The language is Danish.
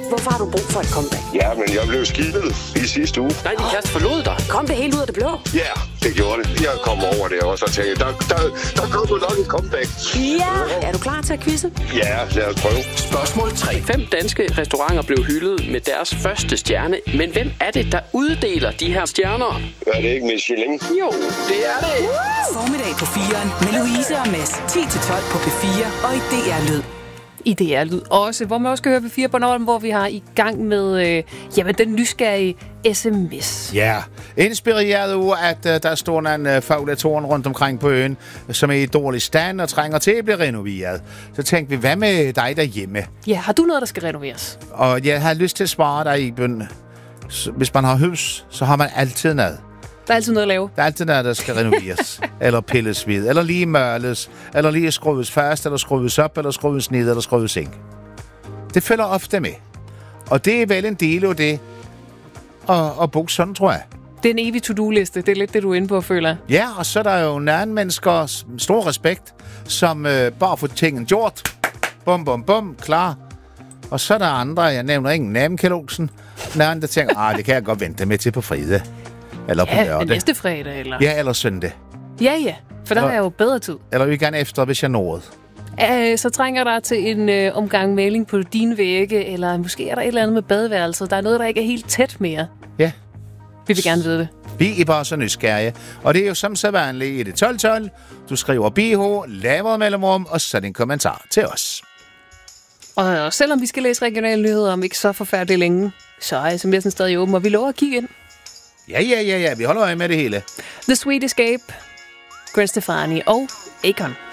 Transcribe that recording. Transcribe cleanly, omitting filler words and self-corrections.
Hvorfor har du brug for et comeback? Ja, men jeg blev skidt i sidste uge. Nej, din kæreste forlod dig. Kom det helt ud af det blå? Ja, det gjorde det. Jeg kom over det også og tænkte, der kommer nok en comeback. Ja, er du klar til at quizze? Ja, lad os prøve. Spørgsmål 3. 5 danske restauranter blev hyldet med deres første stjerne. Men hvem er det, der uddeler de her stjerner? Er det ikke Michelin? Jo, det er det. Formiddag på 4'eren med Louise og Mads. 10-12 på P4 og i DR Lyd. I DR Lyd også, hvor man også kan høre P4 på Norden, hvor vi har i gang med den nysgerrige sms. Ja, inspireret af, at der står en faglatoren rundt omkring på øen, som er i dårlig stand og trænger til at blive renoveret. Så tænkte vi, hvad med dig derhjemme? Ja, har du noget, der skal renoveres? Og jeg har lyst til at svare dig, Iben. Hvis man har hus, så har man altid noget. Der er altid noget at lave. Der er altid noget, der skal renoveres, eller pilles ved, eller lige mørles, eller lige skrues fast, eller skrues op, eller skrues ned, eller skrues ind. Det følger ofte med. Og det er vel en del af det at bo sådan, tror jeg. Det er en evig to-do-liste. Det er lidt det, du er inde på, føler jeg. Ja, og så er der jo nogle mennesker, stor respekt, som bare får tingene gjort. Bum, bum, bum, klar. Og så er der andre, jeg nævner ingen navn, Kjeld Olsen, der tænker, det kan jeg godt vente med til på fredag. Eller på lørdag. Næste fredag, eller? Ja, eller søndag. Ja, for der er jo bedre tid. Eller vi gerne efter, hvis jeg nåede. Så trænger der til en omgang maling på dine vægge, eller måske er der et eller andet med badeværelset. Der er noget, der ikke er helt tæt mere. Ja. Vi vil gerne vide det. Vi er bare så nysgerrige. Og det er jo som så vanligt i det 1212. Du skriver BH, laver mellemrum, og så din kommentar til os. Og selvom vi skal læse regionale nyheder om ikke så forfærdeligt længe, så er sms'en stadig åben, og vi lover at kigge ind. Ja. Vi holder øje med det hele. The Sweet Escape, Gwen Stefani og Akon.